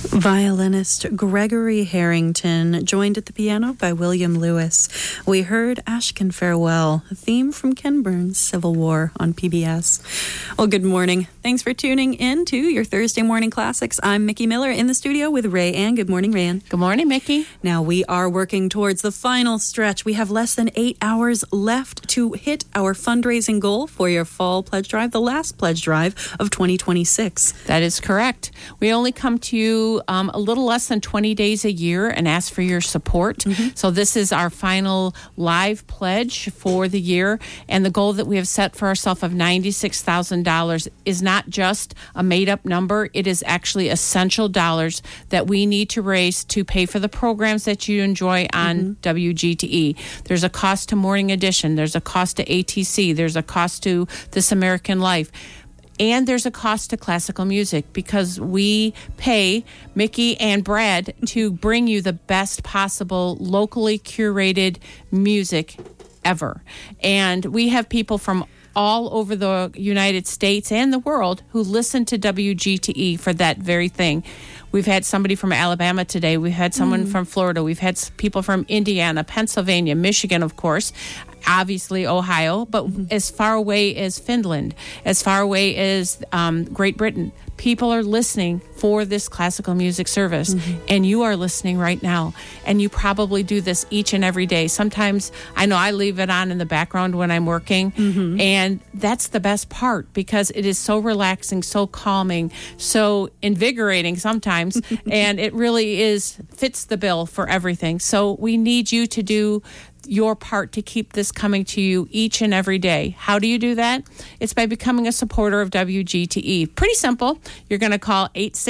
Violinist Gregory Harrington, joined at the piano by William Lewis. We heard Ashken Farewell, a theme from Ken Burns' Civil War on PBS. Well, good morning. Thanks for tuning in to your Thursday Morning Classics. I'm Mickey Miller in the studio with Ray Ann. Good morning, Ray Ann. Good morning, Mickey. Now, we are working towards the final stretch. We have less than 8 hours left to hit our fundraising goal for your fall pledge drive, the last pledge drive of 2026. That is correct. We only come to you a little less than 20 days a year and ask for your support. Mm-hmm. So this is our final live pledge for the year. And the goal that we have set for ourselves of $96,000 is not just a made-up number. It is actually essential dollars that we need to raise to pay for the programs that you enjoy on WGTE. There's a cost to Morning Edition. There's a cost to ATC. There's a cost to This American Life. And there's a cost to classical music because we pay Mickey and Brad to bring you the best possible locally curated music ever. And we have people from all over the United States and the world who listen to WGTE for that very thing. We've had somebody from Alabama today. We've had someone from Florida. We've had people from Indiana, Pennsylvania, Michigan, of course, obviously Ohio, but as far away as Finland, as far away as Great Britain. People are listening for this classical music service, and you are listening right now. And you probably do this each and every day. Sometimes I know I leave it on in the background when I'm working, and that's the best part because it is so relaxing, so calming, so invigorating sometimes, and it really fits the bill for everything. So we need you to do your part to keep this coming to you each and every day. How do you do that? It's by becoming a supporter of WGTE. Pretty simple. You're going to call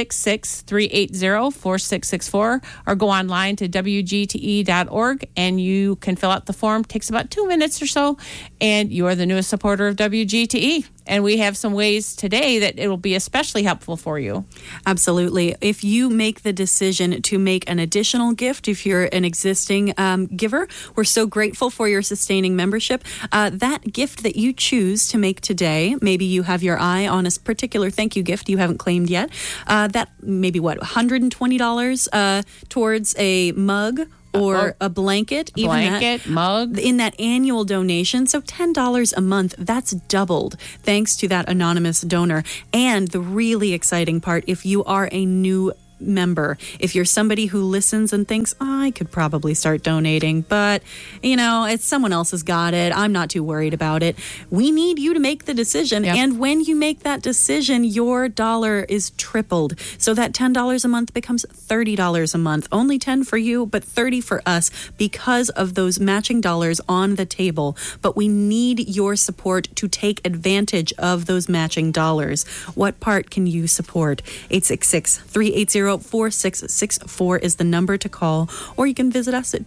866-380-4664 or go online to WGTE.org and you can fill out the form. It takes about 2 minutes or so, and you are the newest supporter of WGTE. And we have some ways today that it will be especially helpful for you. Absolutely. If you make the decision to make an additional gift, if you're an existing giver, we're so grateful for your sustaining membership. That gift that you choose to make today, maybe you have your eye on a particular thank you gift you haven't claimed yet, that maybe $120 towards a mug or a blanket, mug. In that annual donation. So $10 a month, that's doubled thanks to that anonymous donor. And the really exciting part, if you are a new member, if you're somebody who listens and thinks, I could probably start donating, but it's someone else has got it, I'm not too worried about it, we need you to make the decision. And when you make that decision, your dollar is tripled. So that $10 a month becomes $30 a month. Only 10 for you, but 30 for us because of those matching dollars on the table. But we need your support to take advantage of those matching dollars. What part can you support? 866-380-4664 is the number to call, or you can visit us at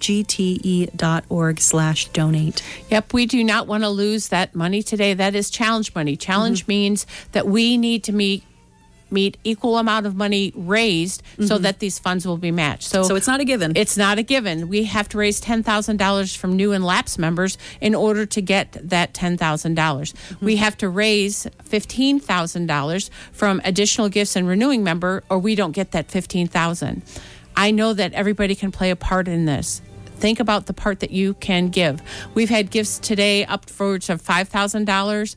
WGTE.org/donate. Yep, we do not want to lose that money today. That is challenge money. Challenge means that we need to meet equal amount of money raised so that these funds will be matched. So it's not a given. It's not a given. We have to raise $10,000 from new and lapsed members in order to get that $10,000. We have to raise $15,000 from additional gifts and renewing member, or we don't get that $15,000. I know that everybody can play a part in this. Think about the part that you can give. We've had gifts today upwards of $5,000, $1,000,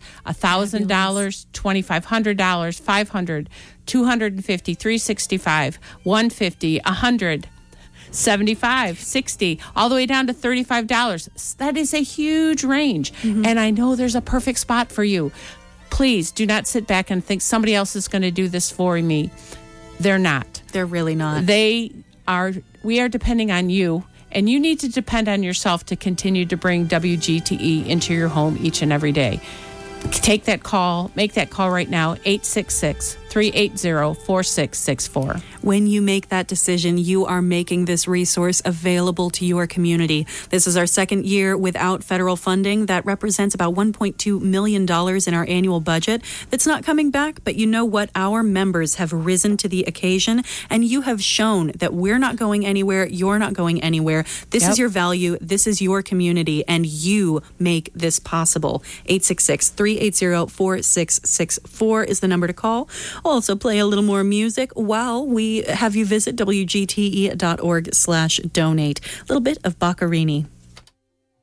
$2,500, $500, $250, $365, $150, $100, $75, $60, all the way down to $35. That is a huge range. And I know there's a perfect spot for you. Please do not sit back and think somebody else is going to do this for me. They're not. They're really not. We are depending on you. And you need to depend on yourself to continue to bring WGTE into your home each and every day. Take that call. Make that call right now, 866-380-4664. When you make that decision, you are making this resource available to your community. This is our second year without federal funding. That represents about $1.2 million in our annual budget. That's not coming back, but you know what? Our members have risen to the occasion, and you have shown that we're not going anywhere. You're not going anywhere. This is your value. This is your community, and you make this possible. 866-380-4664 is the number to call. I'll also play a little more music while we have you visit WGTE.org/donate. A little bit of Boccherini.